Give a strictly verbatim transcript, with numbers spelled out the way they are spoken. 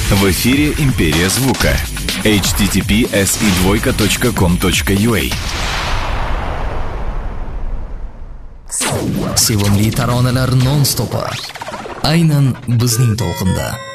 В эфире «Империя звука». эйч ти ти пи эс и двойка точка ком точка ю а. Sevimli taronalar non-stop. Aynan bizning to'lqinda.